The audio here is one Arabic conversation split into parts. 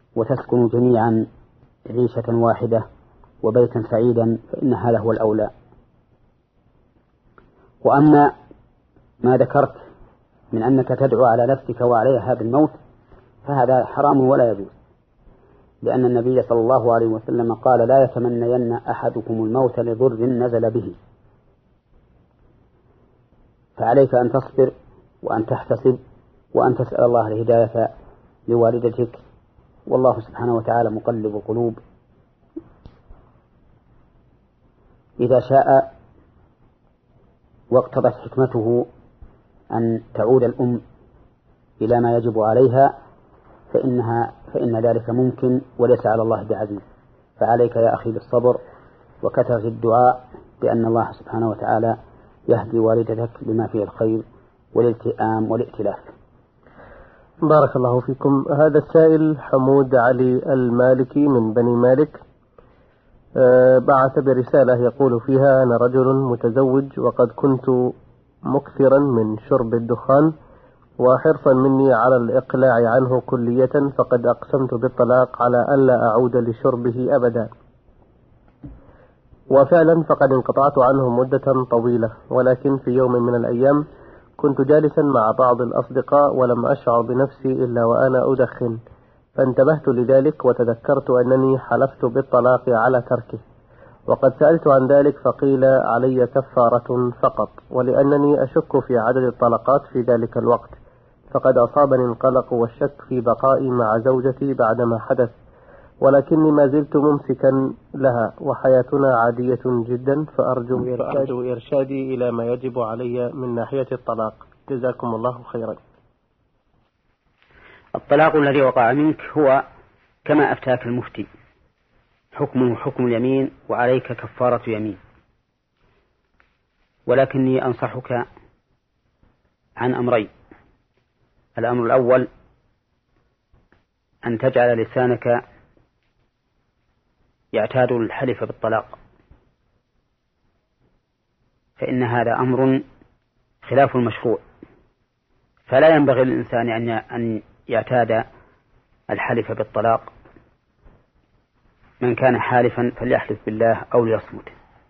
وتسكنوا جميعا عيشة واحدة وبيتا سعيدا، فإن هذا هو الأولى. وأما ما ذكرت من أنك تدعو على نفسك وعليها هذا الموت فهذا حرام ولا يجوز، لأن النبي صلى الله عليه وسلم قال: لا يتمنين أحدكم الموت لضر نزل به. فعليك أن تصبر وأن تحتسب وأن تسأل الله الهداية لوالدتك، والله سبحانه وتعالى مقلب القلوب، إذا شاء واقتضت حكمته أن تعود الأم إلى ما يجب عليها فإن ذلك ممكن وليس على الله بعزيز. فعليك يا أخي بالصبر وكثرة الدعاء بأن الله سبحانه وتعالى يهدي والدتك بما فيه الخير والالتئام والائتلاف. بارك الله فيكم. هذا السائل حمود علي المالكي من بني مالك بعث برسالة يقول فيها: أنا رجل متزوج وقد كنت مكثرا من شرب الدخان، وحرصا مني على الإقلاع عنه كلية، فقد أقسمت بالطلاق على ألا أعود لشربه أبدا، وفعلا فقد انقطعت عنه مدة طويلة. ولكن في يوم من الأيام كنت جالسا مع بعض الأصدقاء ولم أشعر بنفسي إلا وأنا أدخن، فانتبهت لذلك وتذكرت أنني حلفت بالطلاق على تركه، وقد سألت عن ذلك فقيل علي كفارة فقط، ولأنني أشك في عدد الطلقات في ذلك الوقت فقد أصابني القلق والشك في بقائي مع زوجتي بعدما حدث، ولكني ما زلت ممسكا لها وحياتنا عادية جدا، فأرجو إرشادي إلى ما يجب علي من ناحية الطلاق. جزاكم الله خيرا. الطلاق الذي وقع منك هو كما أفتاك المفتي، حكمه حكم اليمين وعليك كفارة يمين، ولكني أنصحك عن أمرين. الأمر الأول أن تجعل لسانك يعتاد الحلف بالطلاق، فإن هذا أمر خلاف المشروع، فلا ينبغي للإنسان أن يعتاد الحلف بالطلاق. من كان حالفا فليحلف بالله أو ليصمت.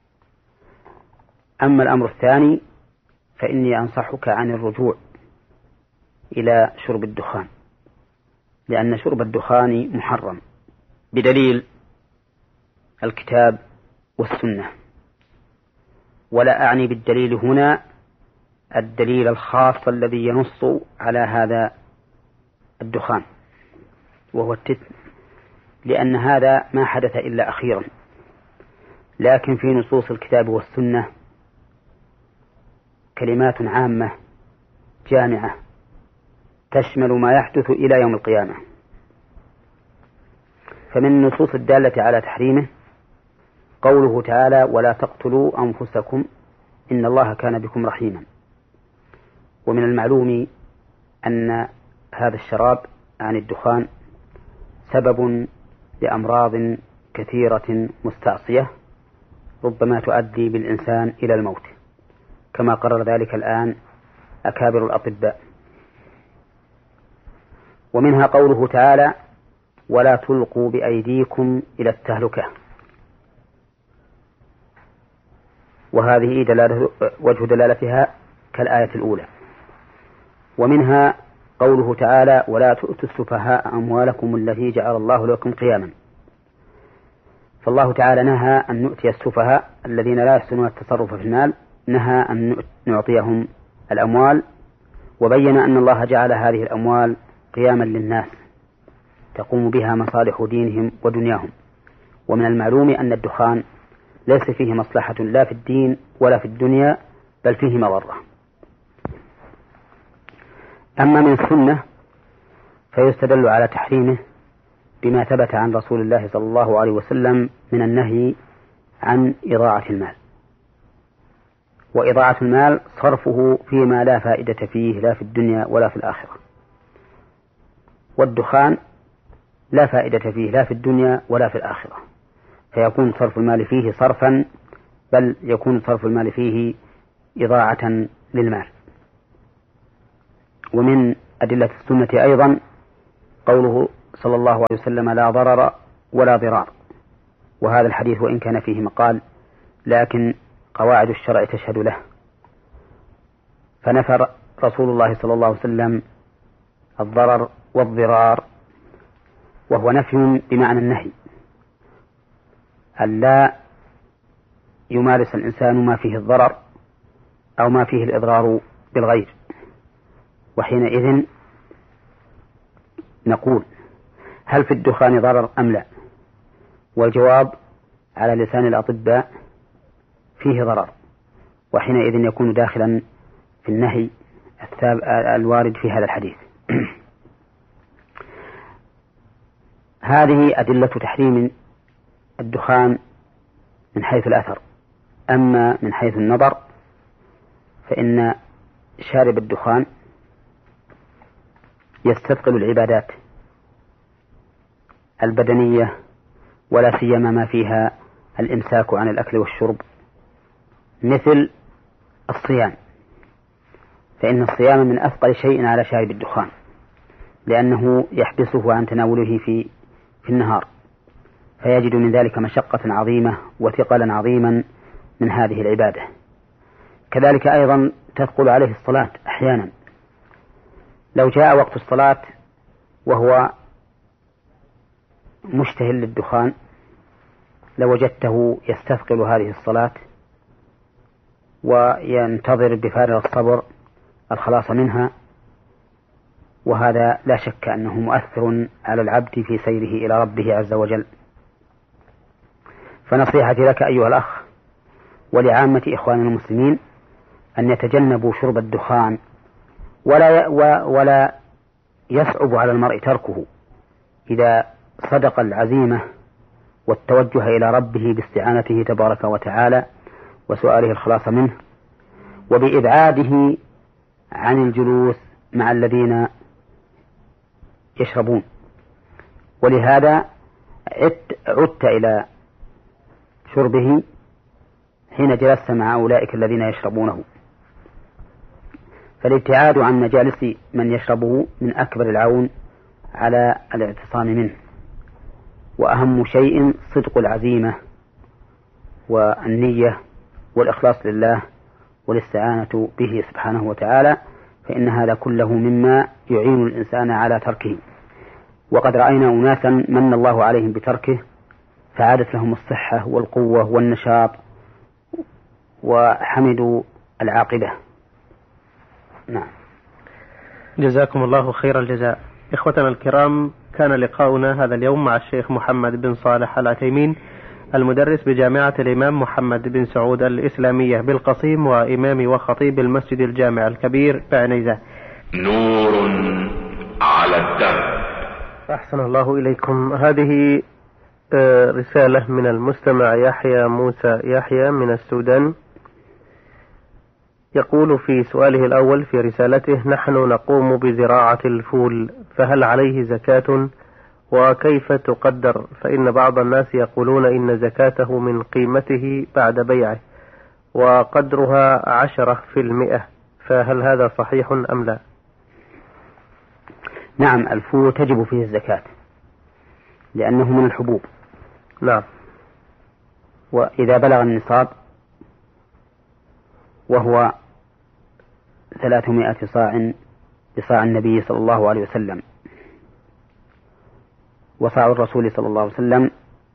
أما الأمر الثاني فإني أنصحك عن الرجوع إلى شرب الدخان، لأن شرب الدخان محرم بدليل الكتاب والسنة، ولا أعني بالدليل هنا الدليل الخاص الذي ينص على هذا الدخان وهو التتم، لأن هذا ما حدث إلا أخيرا، لكن في نصوص الكتاب والسنة كلمات عامة جامعة تشمل ما يحدث إلى يوم القيامة. فمن النصوص الدالة على تحريمه قوله تعالى: ولا تقتلوا أنفسكم إن الله كان بكم رحيما. ومن المعلوم أن هذا الشراب عن الدخان سبب لأمراض كثيرة مستعصية ربما تؤدي بالإنسان إلى الموت، كما قرر ذلك الآن أكابر الأطباء. ومنها قوله تعالى: ولا تلقوا بأيديكم إلى التهلكة، وهذه وجه دلالتها كالآية الأولى. ومنها قوله تعالى: ولا تؤتوا السفهاء أموالكم التي جعل الله لكم قياما. فالله تعالى نهى أن نؤتي السفهاء الذين لا يحسنون التصرف في المال، نهى أن نعطيهم الأموال، وبين أن الله جعل هذه الأموال قياما للناس تقوم بها مصالح دينهم ودنياهم. ومن المعلوم أن الدخان ليس فيه مصلحة لا في الدين ولا في الدنيا، بل فيه مضرة. أما من السنة فيستدل على تحريمه بما ثبت عن رسول الله صلى الله عليه وسلم من النهي عن إضاعة المال. وإضاعة المال صرفه فيما لا فائدة فيه لا في الدنيا ولا في الآخرة، والدخان لا فائدة فيه لا في الدنيا ولا في الآخرة، فيكون صرف المال فيه صرفا، بل يكون صرف المال فيه إضاعة للمال. ومن أدلة السنة أيضا قوله صلى الله عليه وسلم لا ضرر ولا ضرار، وهذا الحديث وإن كان فيه مقال لكن قواعد الشرع تشهد له. فنفى رسول الله صلى الله عليه وسلم الضرر والضرار، وهو نفي بمعنى النهي، أن لا يمارس الإنسان ما فيه الضرر أو ما فيه الإضرار بالغير. وحينئذ نقول هل في الدخان ضرر أم لا؟ والجواب على لسان الأطباء فيه ضرر، وحينئذ يكون داخلا في النهي الوارد في هذا الحديث. هذه أدلة تحريم الدخان من حيث الأثر. أما من حيث النظر فإن شارب الدخان يستثقل العبادات البدنية، ولا سيما ما فيها الإمساك عن الأكل والشرب، مثل الصيام، فإن الصيام من أثقل شيء على شارب الدخان، لأنه يحبسه عن تناوله في النهار، فيجد من ذلك مشقة عظيمة وثقلا عظيما من هذه العبادة. كذلك أيضا تثقل عليه الصلاة أحيانا. لو جاء وقت الصلاة وهو مشتهل للدخان لوجدته يستثقل هذه الصلاة وينتظر بفارغ الصبر الخلاص منها، وهذا لا شك أنه مؤثر على العبد في سيره إلى ربه عز وجل. فنصيحتي لك أيها الأخ ولعامة إخواننا المسلمين أن يتجنبوا شرب الدخان، ولا يصعب على المرء تركه إذا صدق العزيمة والتوجه إلى ربه باستعانته تبارك وتعالى وسؤاله الخلاص منه، وبإبعاده عن الجلوس مع الذين يشربون. ولهذا عدت إلى شربه حين جلست مع أولئك الذين يشربونه. فالابتعاد عن مجالس من يشربه من أكبر العون على الاعتصام منه، وأهم شيء صدق العزيمة والنية والإخلاص لله والاستعانة به سبحانه وتعالى، فإن هذا كله مما يعين الإنسان على تركه. وقد رأينا أناسا من الله عليهم بتركه فعادت لهم الصحة والقوة والنشاط وحمدوا العاقبة. نعم. جزاكم الله خير الجزاء. إخوتنا الكرام، كان لقاؤنا هذا اليوم مع الشيخ محمد بن صالح العثيمين، المدرس بجامعة الإمام محمد بن سعود الإسلامية بالقصيم، وإمام وخطيب المسجد الجامع الكبير بعنيزة. نور على الدرب. أحسن الله إليكم. هذه رسالة من المستمع يحيى موسى يحيى من السودان، يقول في سؤاله الأول في رسالته: نحن نقوم بزراعة الفول، فهل عليه زكاة؟ وكيف تقدر؟ فإن بعض الناس يقولون إن زكاته من قيمته بعد بيعه وقدرها 10%، فهل هذا صحيح أم لا؟ نعم، الفول تجب فيه الزكاة لأنه من الحبوب. نعم. وإذا بلغ النصاب وهو 300 صاع بصاع النبي صلى الله عليه وسلم، وصاع الرسول صلى الله عليه وسلم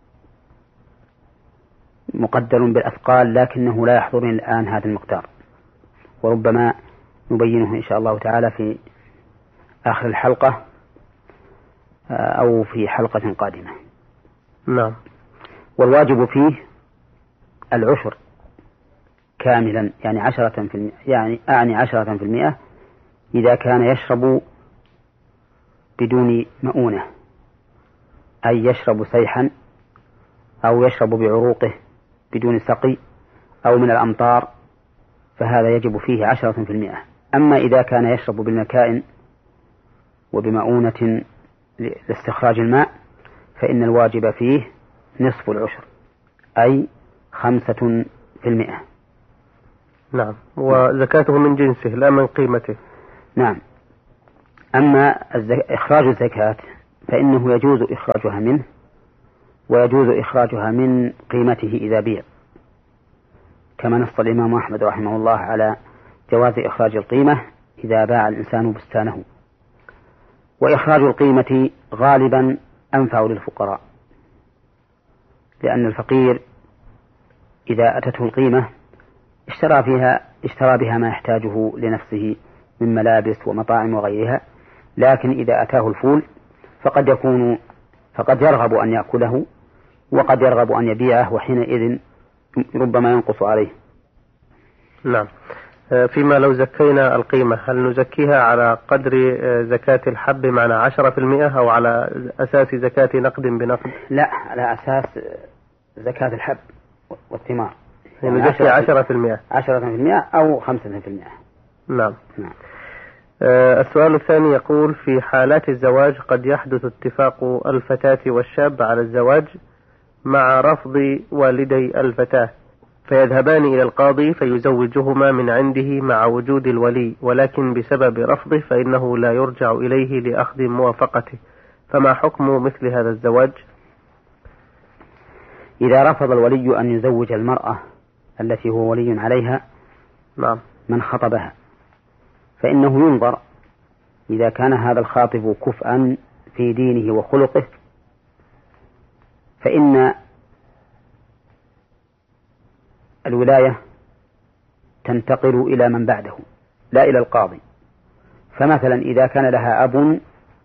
مقدر بالأثقال، لكنه لا يحضرني الآن هذا المقدار، وربما نبينه إن شاء الله تعالى في آخر الحلقة أو في حلقة قادمة. نعم. والواجب فيه العشر كاملا، يعني 10%، يعني 10% إذا كان يشرب بدون مؤونة، أي يشرب سيحا أو يشرب بعروقه بدون سقي أو من الأمطار، فهذا يجب فيه 10%. أما إذا كان يشرب بالمكائن وبمؤونة لاستخراج الماء فإن الواجب فيه نصف العشر، أي 5%. نعم. وزكاته من جنسه لا من قيمته. نعم. أما إخراج الزكاة فإنه يجوز إخراجها منه، ويجوز إخراجها من قيمته إذا بيع، كما نص الإمام أحمد رحمه الله على جواز إخراج القيمة إذا باع الإنسان بستانه. وإخراج القيمة غالبا أنفع للفقراء، لأن الفقير إذا أتته القيمة اشترى بها ما يحتاجه لنفسه من ملابس ومطاعم وغيرها، لكن إذا أتاه الفول فقد يرغب أن يأكله وقد يرغب أن يبيعه، وحينئذ ربما ينقص عليه. نعم. فيما لو زكينا القيمة هل نزكيها على قدر زكاة الحب معنى 10% أو على أساس زكاة نقد بنقد؟ لا، على أساس زكاة الحب والثمار، يعني نزكي 10% أو 5%. نعم. السؤال الثاني يقول: في حالات الزواج قد يحدث اتفاق الفتاة والشاب على الزواج مع رفض والدي الفتاة، فيذهبان إلى القاضي فيزوجهما من عنده مع وجود الولي، ولكن بسبب رفضه فإنه لا يرجع إليه لأخذ موافقته، فما حكم مثل هذا الزواج؟ إذا رفض الولي أن يزوج المرأة التي هو ولي عليها نعم من خطبها، فإنه ينظر إذا كان هذا الخاطب كفءا في دينه وخلقه، فإن الولاية تنتقل إلى من بعده لا إلى القاضي. فمثلا إذا كان لها أب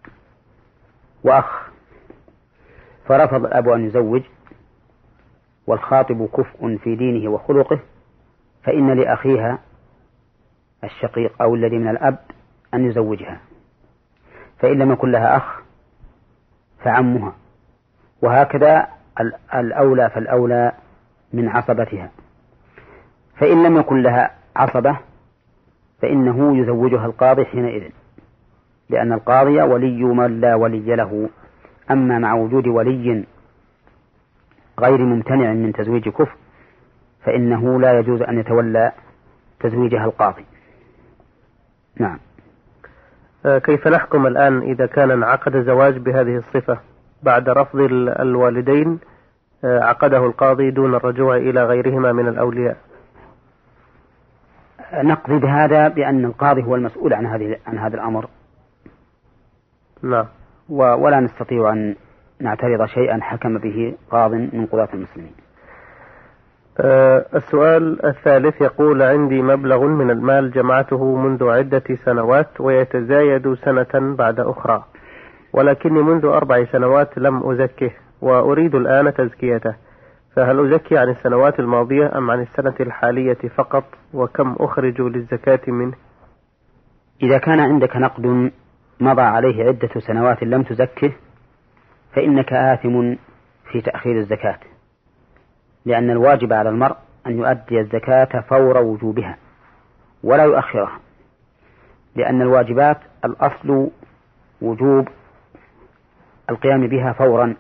وأخ فرفض الأب أن يزوج والخاطب كفء في دينه وخلقه، فإن لأخيها الشقيق أو الذي من الأب أن يزوجها، فإن لم يكن لها أخ فعمها، وهكذا الأولى فالأولى من عصبتها. فإن لم يكن لها عصبة فإنه يزوجها القاضي حينئذ، لأن القاضي ولي من لا ولي له. أما مع وجود ولي غير ممتنع من تزويج كفء فإنه لا يجوز أن يتولى تزويجها القاضي. نعم. كيف نحكم الآن إذا كان انعقد زواج بهذه الصفة بعد رفض الوالدين عقده القاضي دون الرجوع إلى غيرهما من الأولياء؟ نقضي بهذا بأن القاضي هو المسؤول عن هذا الأمر. نعم. ولا نستطيع أن نعترض شيئا حكم به قاض من قضاة المسلمين. السؤال الثالث يقول: عندي مبلغ من المال جمعته منذ عدة سنوات ويتزايد سنة بعد أخرى، ولكني منذ 4 سنوات لم أزكه وأريد الآن تزكيته، فهل أزكي عن السنوات الماضية أم عن السنة الحالية فقط؟ وكم أخرج للزكاة منه؟ إذا كان عندك نقد مضى عليه عدة سنوات لم تزكه فإنك آثم في تأخير الزكاة، لأن الواجب على المرء أن يؤدي الزكاة فور وجوبها ولا يؤخرها، لأن الواجبات الأصل وجوب القيام بها فورا.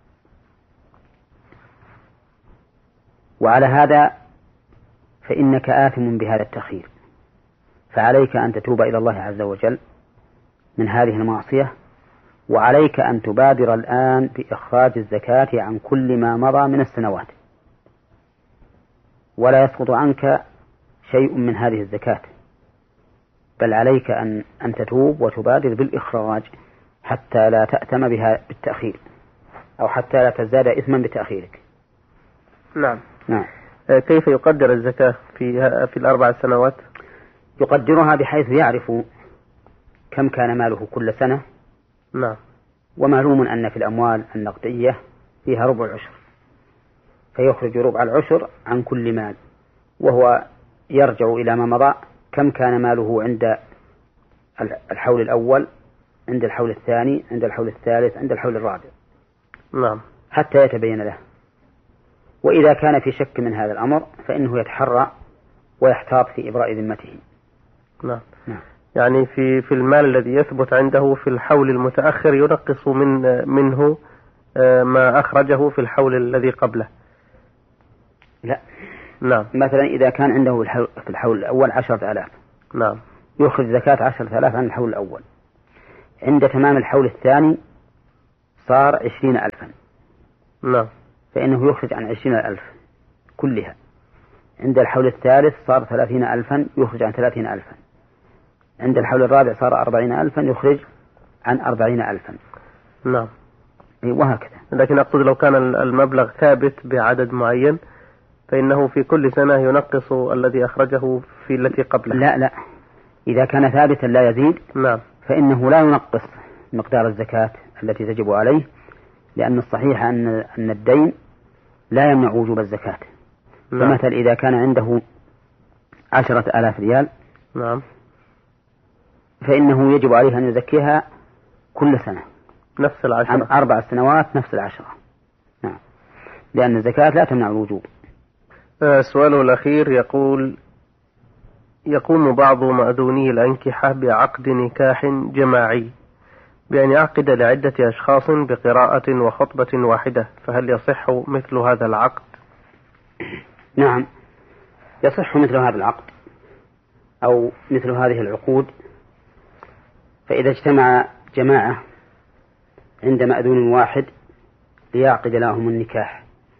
وعلى هذا فإنك آثم بهذا التأخير، فعليك أن تتوب إلى الله عز وجل من هذه المعصية، وعليك أن تبادر الآن بإخراج الزكاة عن كل ما مضى من السنوات، ولا يسقط عنك شيء من هذه الزكاة، بل عليك أن تتوب وتبادر بالإخراج حتى لا تأتم بها بالتأخير، أو حتى لا تزداد إثما بتأخيرك. نعم. نعم. كيف يقدر الزكاة في ال4 سنوات؟ يقدرها بحيث يعرف كم كان ماله كل سنة. نعم. ومعلوم أن في الأموال النقدية فيها ربع العشر، فيخرج ربع العشر عن كل مال، وهو يرجع إلى ما مضى كم كان ماله عند الحول الأول، عند الحول الثاني، عند الحول الثالث، عند الحول الرابع. نعم. حتى يتبين له. وإذا كان في شك من هذا الأمر فإنه يتحرى ويحتاط في إبراء ذمته. نعم. نعم. يعني في المال الذي يثبت عنده في الحول المتأخر ينقص منه ما أخرجه في الحول الذي قبله. لا. نعم. مثلا إذا كان عنده في الحول الأول 10,000. نعم. يخرج زكاة 10,000 عن الحول الأول. عند تمام الحول الثاني صار 20,000. نعم. فإنه يخرج عن 20,000 كلها. عند الحول الثالث صار 30,000 يخرج عن 30,000. عند الحول الرابع صار 40,000 يخرج عن 40,000. نعم. وهكذا. لكن أقصد لو كان المبلغ ثابت بعدد معين فإنه في كل سنة ينقص الذي أخرجه في التي قبله. لا، إذا كان ثابتا لا يزيد. نعم. فإنه لا ينقص مقدار الزكاة التي تجب عليه، لأن الصحيح أن الدين لا يمنع وجوب الزكاة. نعم. فمثل إذا كان عنده 10,000 ريال، نعم، فإنه يجب عليه أن يزكيها كل سنة نفس 10 عن 4 سنوات نفس 10. نعم، لأن الزكاة لا تمنع الوجوب. سؤاله الأخير يقول: يقوم بعض مأذوني الأنكحة بعقد نكاح جماعي بأن يعقد لعدة أشخاص بقراءة وخطبة واحدة، فهل يصح مثل هذا العقد؟ نعم، يصح مثل هذا العقد أو مثل هذه العقود. فإذا اجتمع جماعة عند مأذون واحد ليعقد لهم النكاح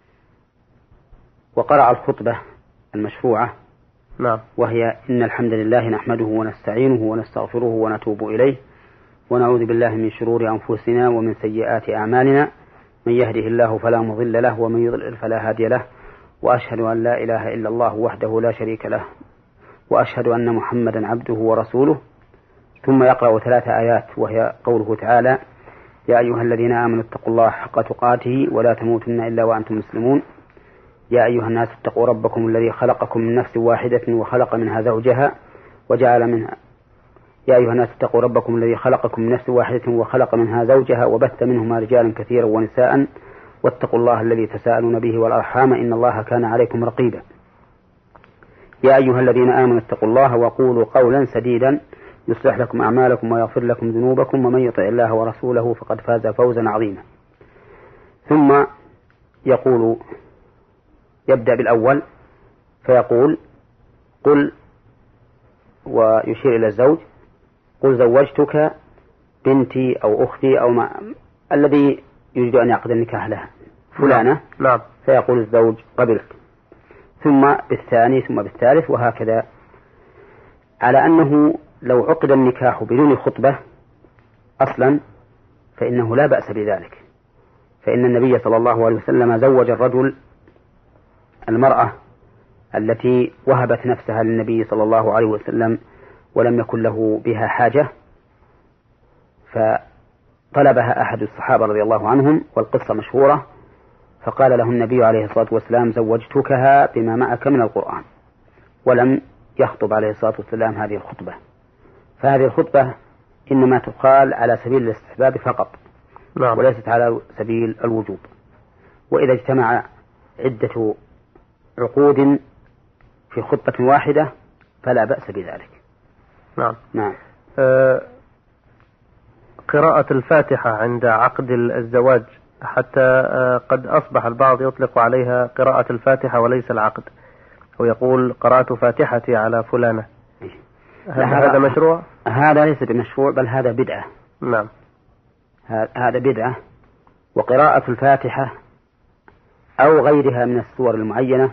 وقرأ الخطبة المشروعة، نعم، وهي: إن الحمد لله نحمده ونستعينه ونستغفره ونتوب إليه ونعوذ بالله من شرور أنفسنا ومن سيئات أعمالنا، من يهده الله فلا مضل له ومن يضلل فلا هادي له، وأشهد أن لا إله إلا الله وحده لا شريك له، وأشهد أن محمدا عبده ورسوله. ثم يقرأ 3 آيات، وهي قوله تعالى: يا أيها الذين آمنوا اتقوا الله حق تقاته ولا تموتن إلا وأنتم مسلمون. يا أيها الناس اتقوا ربكم الذي خلقكم من نفس واحدة وخلق منها زوجها وجعل منها يا أيها الناس اتقوا ربكم الذي خلقكم من نفس واحدة وخلق منها زوجها وبث منهما رجالا كثيرا ونساء واتقوا الله الذي تساءلون به والأرحام إن الله كان عليكم رقيبا. يا أيها الذين آمنوا اتقوا الله وقولوا قولا سديدا يصلح لكم أعمالكم ويغفر لكم ذنوبكم ومن يطع الله ورسوله فقد فاز فوزا عظيما. ثم يبدأ بالأول فيقول: قل، ويشير إلى الزوج: قل زوجتك بنتي أو أختي أو الذي يريد أن يعقد النكاح لها فلانة. نعم. فيقول الزوج: قبلت. ثم بالثاني ثم بالثالث وهكذا، على أنه لو عقد النكاح بدون خطبة أصلا فإنه لا بأس بذلك، فإن النبي صلى الله عليه وسلم زوج الرجل المرأة التي وهبت نفسها للنبي صلى الله عليه وسلم ولم يكن له بها حاجة، فطلبها أحد الصحابة رضي الله عنهم والقصة مشهورة، فقال له النبي عليه الصلاة والسلام: زوجتكها بما معك من القرآن، ولم يخطب عليه الصلاة والسلام هذه الخطبة. فهذه الخطبة إنما تقال على سبيل الاستحباب فقط، نعم، وليست على سبيل الوجوب. وإذا اجتمع عدة عقود في خطبة واحدة فلا بأس بذلك. نعم. نعم. قراءة الفاتحة عند عقد الزواج، حتى قد أصبح البعض يطلق عليها قراءة الفاتحة وليس العقد، ويقول: قرأت فاتحتي على فلانة. هذا مشروع؟ هذا ليس بمشروع، بل هذا بدعة. نعم، هذا بدعة. وقراءة الفاتحة أو غيرها من السور المعينة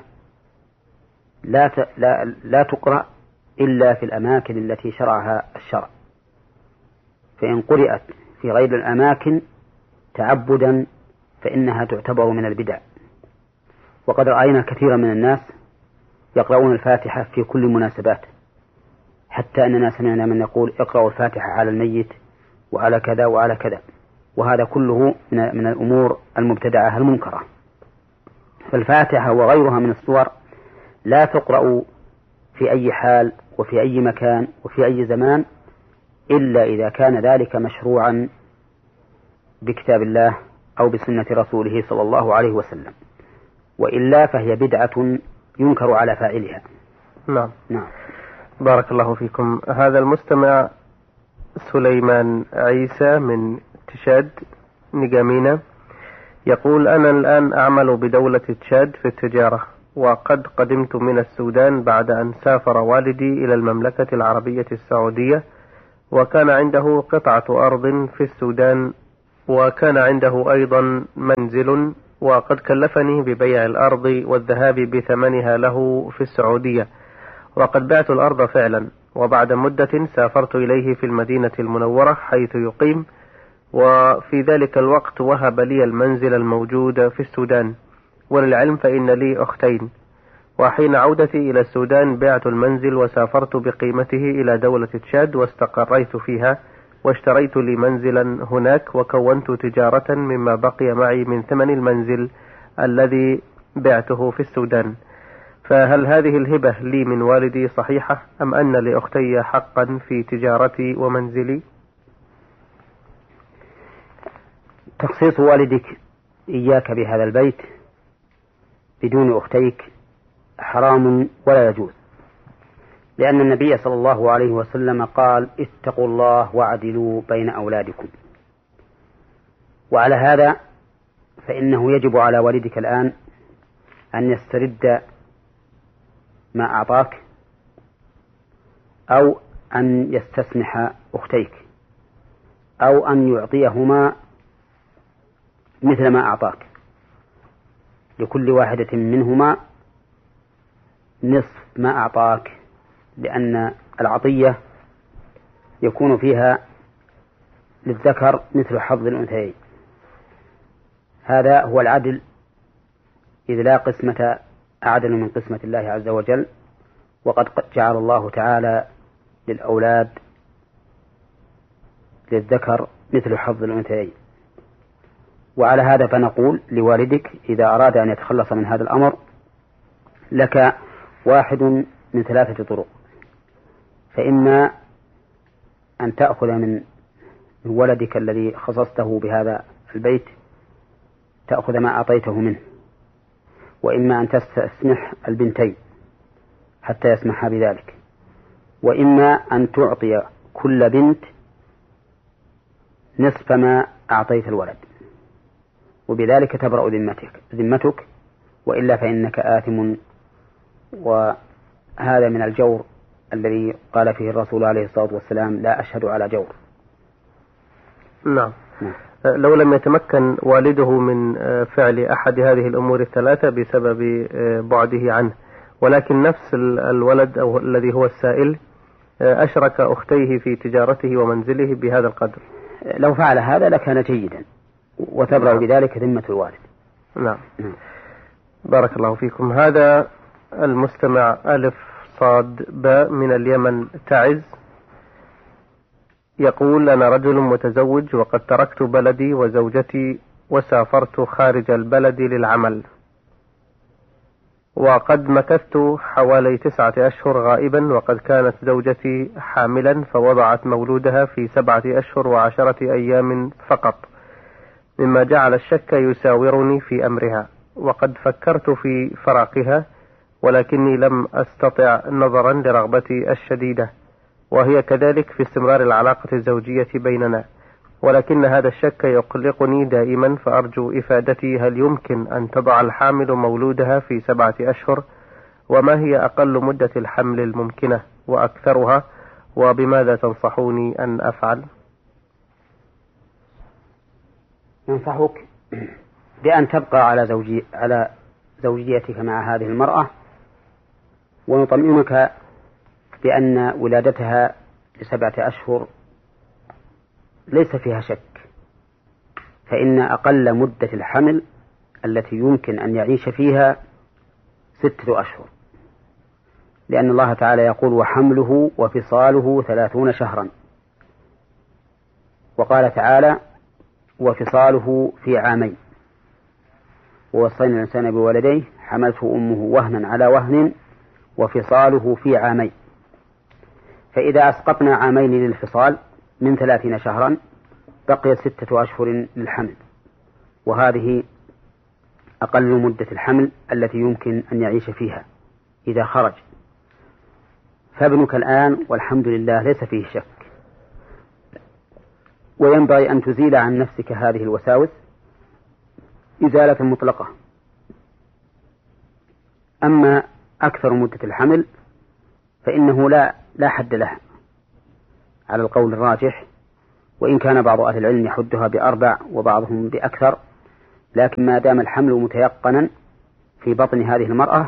لا تقرأ إلا في الأماكن التي شرعها الشرع، فإن قرأت في غير الأماكن تعبدا فإنها تعتبر من البدع. وقد رأينا كثيرا من الناس يقرؤون الفاتحة في كل مناسبات، حتى أننا سمعنا من يقول: اقرأوا الفاتحة على الميت وعلى كذا وعلى كذا، وهذا كله من الأمور المبتدعة المنكرة. فالفاتحة وغيرها من السور لا تقرأ في أي حال وفي أي مكان وفي أي زمان إلا إذا كان ذلك مشروعا بكتاب الله أو بسنة رسوله صلى الله عليه وسلم، وإلا فهي بدعة ينكر على فاعلها. نعم. نعم. بارك الله فيكم. هذا المستمع سليمان عيسى من تشاد نجامينا يقول: أنا الآن أعمل بدولة تشاد في التجارة، وقد قدمت من السودان بعد أن سافر والدي إلى المملكة العربية السعودية، وكان عنده قطعة أرض في السودان وكان عنده أيضا منزل، وقد كلفني ببيع الأرض والذهاب بثمنها له في السعودية، وقد بعت الأرض فعلا، وبعد مدة سافرت إليه في المدينة المنورة حيث يقيم، وفي ذلك الوقت وهب لي المنزل الموجود في السودان. وللعلم فإن لي أختين، وحين عودتي إلى السودان بعت المنزل وسافرت بقيمته إلى دولة تشاد واستقريت فيها، واشتريت لي منزلا هناك، وكونت تجارة مما بقي معي من ثمن المنزل الذي بعته في السودان. فهل هذه الهبة لي من والدي صحيحة، أم أن لأختي حقا في تجارتي ومنزلي؟ تخصيص والدك إياك بهذا البيت بدون أختيك حرام ولا يجوز، لأن النبي صلى الله عليه وسلم قال: اتقوا الله واعدلوا بين أولادكم. وعلى هذا فإنه يجب على والدك الآن أن يسترد ما أعطاك، أو أن يستسمح أختيك، أو أن يعطيهما مثل ما أعطاك، لكل واحدة منهما نصف ما أعطاك، لأن العطية يكون فيها للذكر مثل حظ الأنثيين. هذا هو العدل، إذ لا قسمة أعدل من قسمة الله عز وجل، وقد جعل الله تعالى للأولاد للذكر مثل حظ الأنثيين. وعلى هذا فنقول لوالدك إذا أراد أن يتخلص من هذا الأمر: لك واحد من 3 طرق، فإما أن تأخذ من ولدك الذي خصصته بهذا البيت، تأخذ ما أعطيته منه، وإما أن تستسمح البنتين حتى يسمحا بذلك، وإما أن تعطي كل بنت نصف ما أعطيت الولد، وبذلك تبرأ ذمتك، وإلا فإنك آثم. وهذا من الجور الذي قال فيه الرسول عليه الصلاة والسلام: لا أشهد على جور. نعم. لو لم يتمكن والده من فعل أحد هذه الأمور ال3 بسبب بعده عنه، ولكن نفس الولد أو الذي هو السائل أشرك أختيه في تجارته ومنزله بهذا القدر، لو فعل هذا لكان جيدا، وتبرأ بذلك ذمة الوالد. نعم. بارك الله فيكم. هذا المستمع ألف صاد باء من اليمن تعز يقول: أنا رجل متزوج، وقد تركت بلدي وزوجتي وسافرت خارج البلد للعمل، وقد مكثت حوالي 9 أشهر غائبا، وقد كانت زوجتي حاملا فوضعت مولودها في 7 أشهر و10 أيام فقط، مما جعل الشك يساورني في أمرها، وقد فكرت في فراقها، ولكني لم أستطع نظرا لرغبتي الشديدة، وهي كذلك في استمرار العلاقة الزوجية بيننا، ولكن هذا الشك يقلقني دائما، فأرجو إفادتي: هل يمكن أن تضع الحامل مولودها في 7 أشهر؟ وما هي أقل مدة الحمل الممكنة وأكثرها؟ وبماذا تنصحوني أن أفعل؟ ننصحك بأن تبقى على زوجيتك مع هذه المرأة، ونطمئنك بأن ولادتها ل7 أشهر ليس فيها شك، فإن أقل مدة الحمل التي يمكن أن يعيش فيها 6 أشهر، لأن الله تعالى يقول: وحمله وفصاله 30 شهرا، وقال تعالى: وفصاله في 2 عام، ووصينا الإنسان بولديه حملته أمه وهنا على وهن وفصاله في 2 عام. فإذا أسقطنا 2 عام للفصال من 30 شهرا بقي 6 أشهر للحمل، وهذه أقل مدة الحمل التي يمكن أن يعيش فيها إذا خرج. فابنك الآن والحمد لله ليس فيه شك، وينبغي أن تزيل عن نفسك هذه الوساوس إزالة مطلقة. أما أكثر مدة الحمل فإنه لا حد لها على القول الراجح، وإن كان بعض أهل العلم يحدها ب4 وبعضهم بأكثر، لكن ما دام الحمل متيقنا في بطن هذه المرأة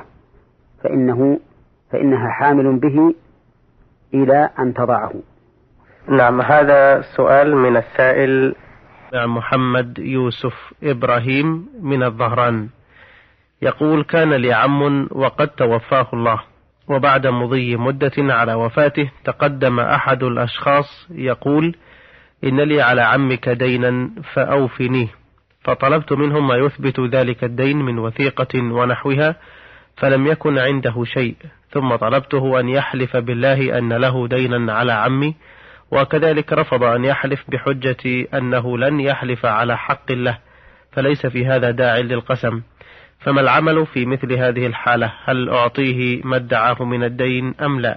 فإنها حامل به إلى أن تضعه. نعم. هذا سؤال من السائل محمد يوسف إبراهيم من الظهران، يقول: كان لي عم وقد توفاه الله، وبعد مضي مدة على وفاته تقدم أحد الأشخاص يقول: إن لي على عمك دينا فأوفنيه، فطلبت منهم ما يثبت ذلك الدين من وثيقة ونحوها، فلم يكن عنده شيء، ثم طلبته أن يحلف بالله أن له دينا على عمي، وكذلك رفض أن يحلف بحجة أنه لن يحلف على حق له، فليس في هذا داع للقسم، فما العمل في مثل هذه الحالة؟ هل أعطيه ما ادعاه من الدين أم لا؟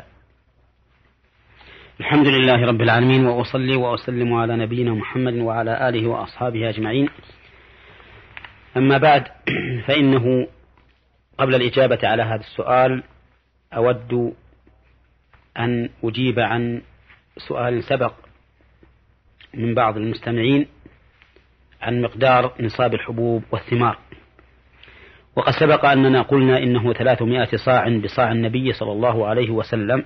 الحمد لله رب العالمين، وأصلي وأسلم على نبينا محمد وعلى آله وأصحابه أجمعين. أما بعد، فإنه قبل الإجابة على هذا السؤال أود أن أجيب عن سؤال سبق من بعض المستمعين عن مقدار نصاب الحبوب والثمار. وقد سبق أننا قلنا إنه 300 صاع بصاع النبي صلى الله عليه وسلم،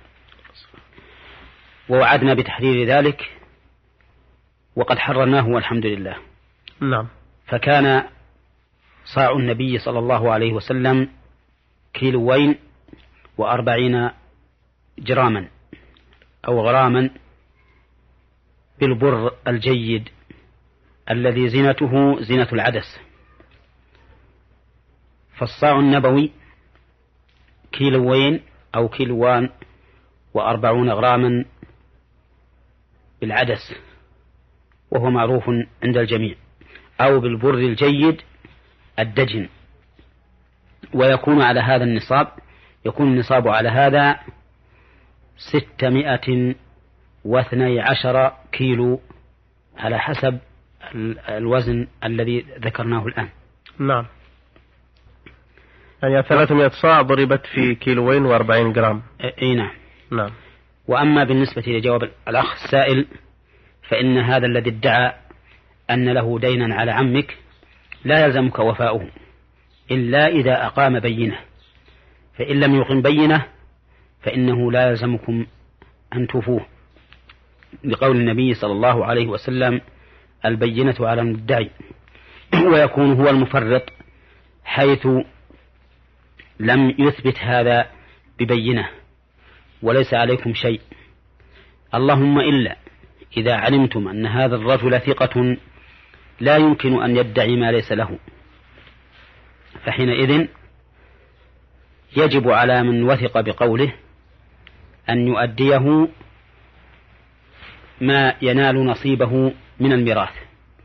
ووعدنا بتحرير ذلك وقد حررناه والحمد لله. نعم. فكان صاع النبي صلى الله عليه وسلم 240 جراما أو غراما بالبر الجيد الذي زينته زينة العدس. فالصاع النبوي 2 أو 240 غراما بالعدس، وهو معروف عند الجميع، أو بالبر الجيد الدجن. ويكون على هذا النصاب، يكون النصاب على هذا 612 كيلو على حسب الوزن الذي ذكرناه الآن. نعم. يعني 300 صاع ضربت في 240 جرام. اي نعم. نعم. وأما بالنسبة لجواب الأخ السائل، فإن هذا الذي ادعى أن له دينا على عمك لا يلزمك وفاؤه إلا إذا أقام بينة، فإن لم يقم بينة فإنه لا يلزمكم أن توفوه، لقول النبي صلى الله عليه وسلم: البينة على المدعي. ويكون هو المفرط حيث لم يثبت هذا ببينة وليس عليكم شيء، اللهم إلا إذا علمتم أن هذا الرجل ثقة لا يمكن أن يدعي ما ليس له، فحينئذ يجب على من وثق بقوله أن يؤديه ما ينال نصيبه من الميراث.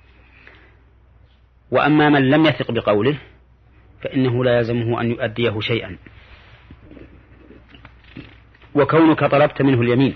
وأما من لم يثق بقوله فإنه لا يلزمه أن يؤديه شيئا. وكونك طلبت منه اليمين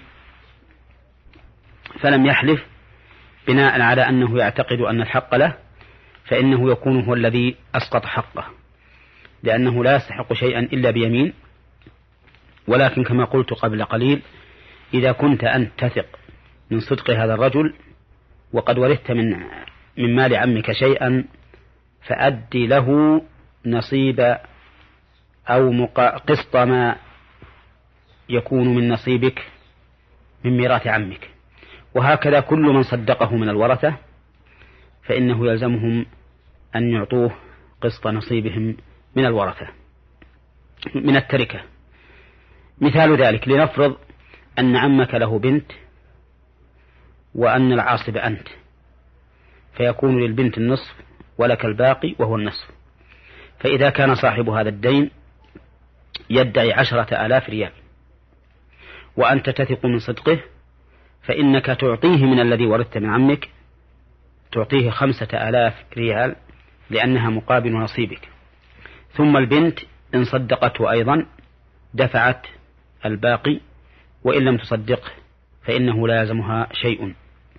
فلم يحلف بناء على أنه يعتقد أن الحق له، فإنه يكون هو الذي أسقط حقه، لأنه لا يستحق شيئا إلا بيمين. ولكن كما قلت قبل قليل، إذا كنت أنت تثق من صدق هذا الرجل وقد ورثت من مال عمك شيئا، فأدي له نصيب أو قسط ما يكون من نصيبك من ميراث عمك. وهكذا كل من صدقه من الورثة فإنه يلزمهم أن يعطوه قسط نصيبهم من الورثة من التركة. مثال ذلك، لنفرض أن عمك له بنت وأن العاصب أنت، فيكون للبنت النصف ولك الباقي وهو النصف. فإذا كان صاحب هذا الدين يدعي 10,000 ريال وأنت تثق من صدقه، فإنك تعطيه من الذي ورثت من عمك، تعطيه 5,000 ريال لأنها مقابل نصيبك. ثم البنت إن صدقته أيضا دفعت الباقي، وإن لم تصدقه فإنه لا يلزمها شيء.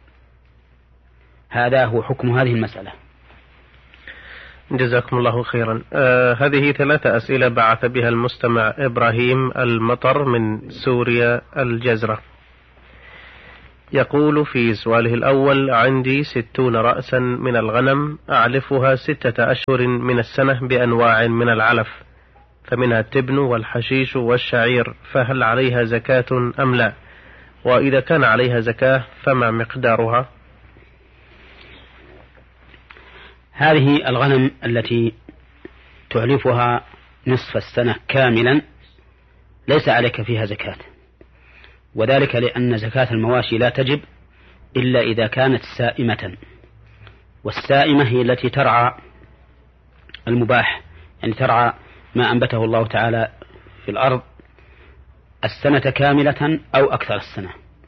هذا هو حكم هذه المسألة. جزاكم الله خيرا. هذه 3 أسئلة بعث بها المستمع إبراهيم المطر من سوريا الجزرة. يقول في سؤاله الأول: عندي 60 رأسا من الغنم أعلفها 6 أشهر من السنة بأنواع من العلف، فمنها التبن والحشيش والشعير، فهل عليها زكاة أم لا؟ وإذا كان عليها زكاة فما مقدارها؟ هذه الغنم التي تعلفها نصف السنة كاملا ليس عليك فيها زكاة، وذلك لأن زكاة المواشي لا تجب إلا إذا كانت سائمة، والسائمة هي التي ترعى المباح، يعني ترعى ما أنبته الله تعالى في الأرض السنة كاملة أو أكثر السنة.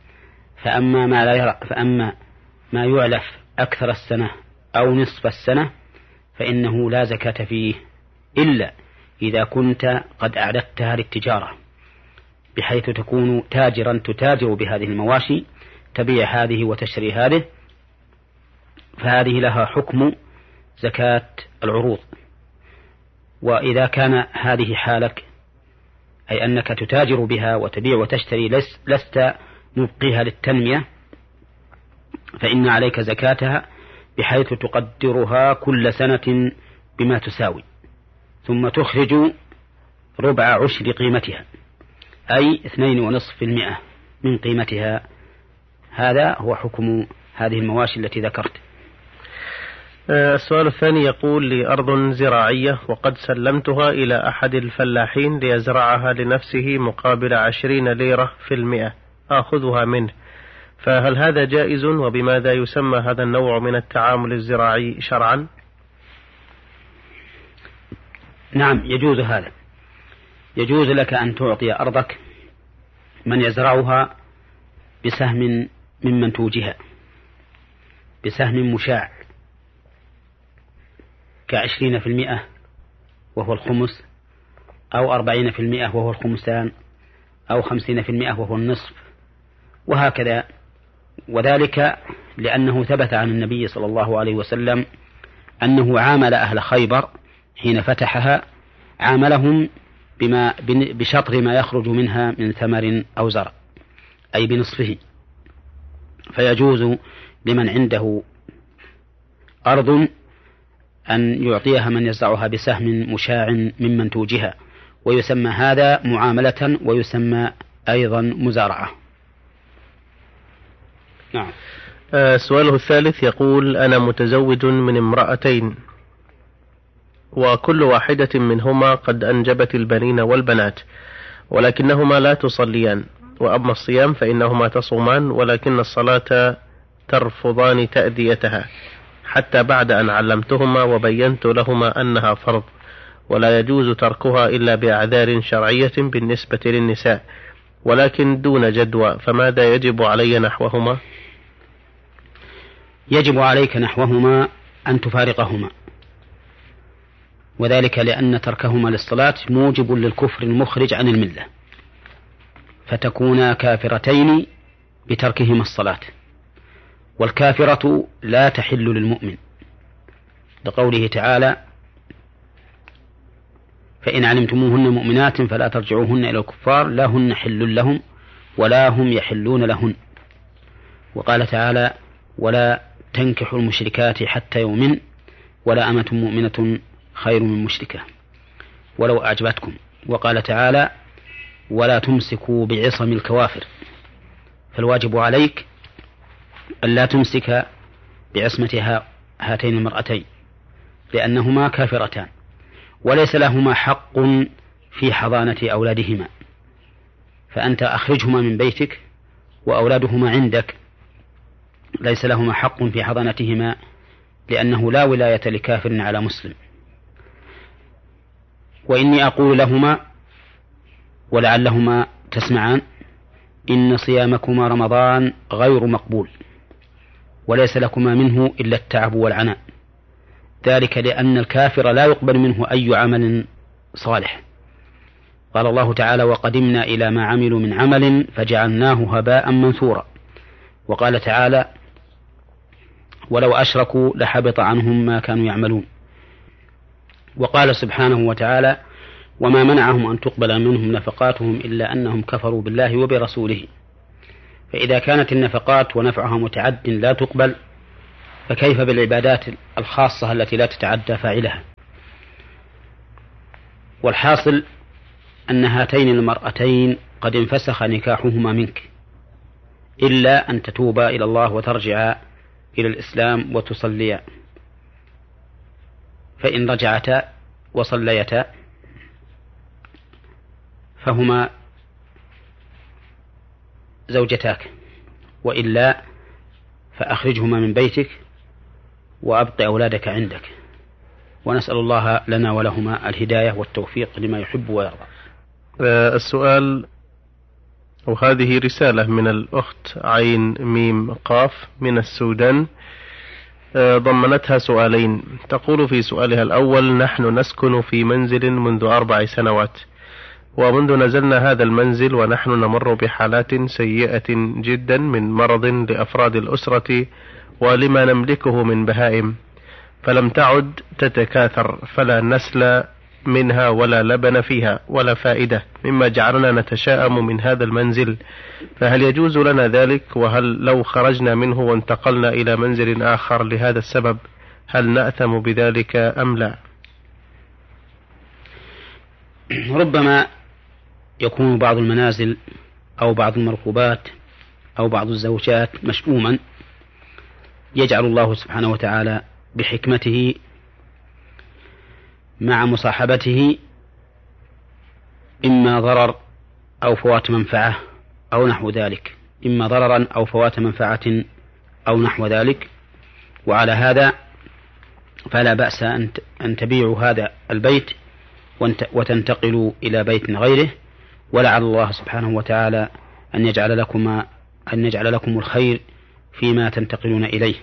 فأما ما يعلف أكثر السنة أو نصف السنة فإنه لا زكاة فيه إلا إذا كنت قد أعددتها للتجارة، بحيث تكون تاجرا تتاجر بهذه المواشي، تبيع هذه وتشتري هذه، فهذه لها حكم زكاة العروض. وإذا كان هذه حالك، أي أنك تتاجر بها وتبيع وتشتري لست مبقيها للتنمية، فإن عليك زكاتها بحيث تقدرها كل سنة بما تساوي، ثم تخرج ربع عشر قيمتها، أي 2.5% من قيمتها. هذا هو حكم هذه المواشي التي ذكرت. السؤال الثاني يقول: لي أرض زراعية وقد سلمتها إلى أحد الفلاحين ليزرعها لنفسه مقابل 20 ليرة في المئة آخذها منه، فهل هذا جائز؟ وبماذا يسمى هذا النوع من التعامل الزراعي شرعا؟ نعم، يجوز هذا. يجوز لك أن تعطي أرضك من يزرعها بسهم من منتوجها، بسهم مشاع ك20% وهو الخمس، أو 40% وهو الخمسان، أو 50% وهو النصف، وهكذا. وذلك لأنه ثبت عن النبي صلى الله عليه وسلم أنه عامل أهل خيبر حين فتحها، عاملهم بشطر ما يخرج منها من ثمر أو زرع، أي بنصفه. فيجوز لمن عنده أرض أن يعطيها من يزرعها بسهم مشاع من منتوجها، ويسمى هذا معاملة، ويسمى أيضا مزارعة. نعم. سؤاله الثالث يقول: أنا متزوج من امرأتين، وكل واحدة منهما قد أنجبت البنين والبنات، ولكنهما لا تصليان، وأما الصيام فإنهما تصومان، ولكن الصلاة ترفضان تأديتها، حتى بعد أن علمتهما وبينت لهما أنها فرض، ولا يجوز تركها إلا بأعذار شرعية بالنسبة للنساء، ولكن دون جدوى، فماذا يجب علي نحوهما؟ يجب عليك نحوهما أن تفارقهما، وذلك لأن تركهما للصلاة موجب للكفر المخرج عن الملة، فتكونا كافرتين بتركهما الصلاة، والكافرة لا تحل للمؤمن، لقوله تعالى: فإن علمتموهن مؤمنات فلا ترجعوهن إلى الكفار لا هن حل لهم ولا هم يحلون لهن. وقال تعالى: ولا تنكحوا المشركات حتى يؤمن ولا أمة مؤمنة خير من مشركة ولو أعجبتكم. وقال تعالى: ولا تمسكوا بعصم الكوافر. فالواجب عليك ألا تمسك بعصمة هاتين المرأتين، لأنهما كافرتان، وليس لهما حق في حضانة أولادهما، فأنت أخرجهما من بيتك وأولادهما عندك، ليس لهما حق في حضانتهما، لأنه لا ولاية لكافر على مسلم. وإني أقول لهما ولعلهما تسمعان: إن صيامكما رمضان غير مقبول، وليس لكما منه إلا التعب والعناء، ذلك لأن الكافر لا يقبل منه أي عمل صالح. قال الله تعالى: وقدمنا إلى ما عملوا من عمل فجعلناه هباء منثورا. وقال تعالى: ولو أشركوا لحبط عنهم ما كانوا يعملون. وقال سبحانه وتعالى: وما منعهم أن تقبل منهم نفقاتهم إلا أنهم كفروا بالله وبرسوله. فإذا كانت النفقات ونفعها متعد لا تقبل، فكيف بالعبادات الخاصة التي لا تتعدى فاعلها؟ والحاصل أن هاتين المرأتين قد انفسخ نكاحهما منك، إلا أن تتوبا إلى الله وترجعا إلى الإسلام وتصليا، فإن رجعتا وصليتا فهما زوجتاك، وإلا فأخرجهما من بيتك وأبق أولادك عندك، ونسأل الله لنا ولهما الهداية والتوفيق لما يحب ويرضى. السؤال أو هذه رسالة من الأخت عين ميم قاف من السودان، ضمنتها سؤالين. تقول في سؤالها الأول: نحن نسكن في منزل منذ 4 سنوات، ومنذ نزلنا هذا المنزل ونحن نمر بحالات سيئة جدا من مرض لأفراد الأسرة ولما نملكه من بهائم، فلم تعد تتكاثر، فلا نسل منها ولا لبن فيها ولا فائدة، مما جعلنا نتشائم من هذا المنزل، فهل يجوز لنا ذلك؟ وهل لو خرجنا منه وانتقلنا إلى منزل آخر لهذا السبب هل نأثم بذلك أم لا؟ ربما يكون بعض المنازل أو بعض المركوبات أو بعض الزوجات مشؤوما، يجعل الله سبحانه وتعالى بحكمته مع مصاحبته إما ضرر أو فوات منفعة أو نحو ذلك، إما ضررا أو فوات منفعة أو نحو ذلك. وعلى هذا فلا بأس أن تبيعوا هذا البيت وتنتقلوا إلى بيت غيره، ولعل الله سبحانه وتعالى أن يجعل لكم الخير فيما تنتقلون إليه.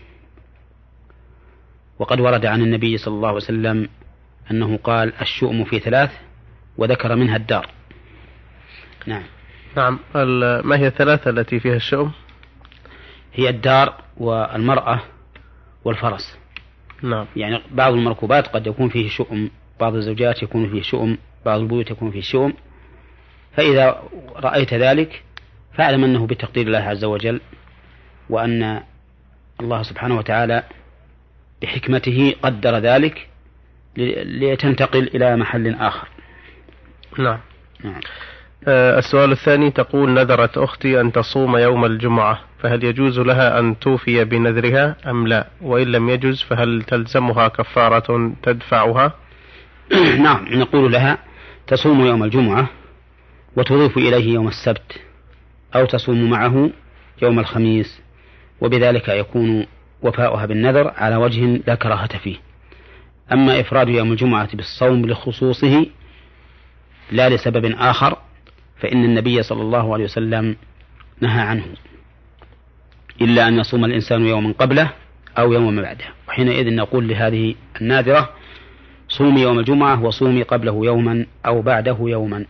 وقد ورد عن النبي صلى الله عليه وسلم أنه قال: الشؤم في 3، وذكر منها الدار. نعم. ما هي 3 التي فيها الشؤم؟ هي الدار والمرأة والفرس. نعم. يعني بعض المركوبات قد يكون فيه شؤم، بعض الزوجات يكون فيه شؤم، بعض البيوت يكون فيه شؤم، فإذا رأيت ذلك فاعلم أنه بتقدير الله عز وجل، وأن الله سبحانه وتعالى بحكمته قدر ذلك لتنتقل إلى محل آخر. نعم. السؤال الثاني، تقول: نذرت أختي أن تصوم يوم الجمعة، فهل يجوز لها أن توفي بنذرها أم لا؟ وإن لم يجوز فهل تلزمها كفارة تدفعها؟ نعم، نقول لها تصوم يوم الجمعة وتضيف إليه يوم السبت، أو تصوم معه يوم الخميس، وبذلك يكون وفاؤها بالنذر على وجه لا كراهة فيه. أما إفراد يوم الجمعة بالصوم لخصوصه لا لسبب آخر فإن النبي صلى الله عليه وسلم نهى عنه، إلا أن يصوم الإنسان يوما قبله أو يوما بعده، وحينئذ نقول لهذه الناذرة: صومي يوم الجمعة وصومي قبله يوما أو بعده يوما.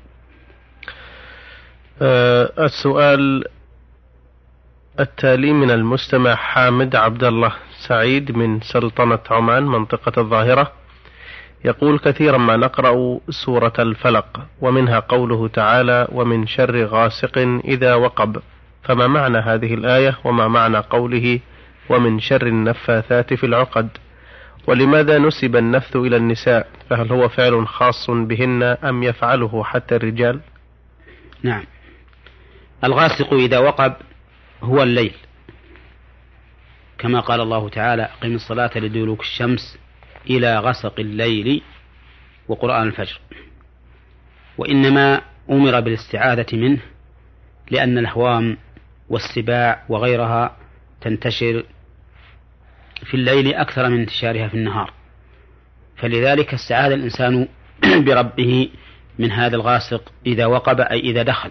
السؤال التالي من المستمع حامد عبد الله سعيد من سلطنة عمان منطقة الظاهرة، يقول: كثيرا ما نقرأ سورة الفلق ومنها قوله تعالى: ومن شر غاسق إذا وقب، فما معنى هذه الآية وما معنى قوله ومن شر النفاثات في العقد؟ ولماذا نسب النفث إلى النساء؟ فهل هو فعل خاص بهن أم يفعله حتى الرجال؟ نعم، الغاسق إذا وقب هو الليل، كما قال الله تعالى: أقم الصلاة لدلوك الشمس إلى غسق الليل وقرآن الفجر. وإنما أمر بالاستعاذة منه لأن الهوام والسباع وغيرها تنتشر في الليل أكثر من انتشارها في النهار، فلذلك استعاذ الإنسان بربه من هذا الغاسق إذا وقب، أي إذا دخل.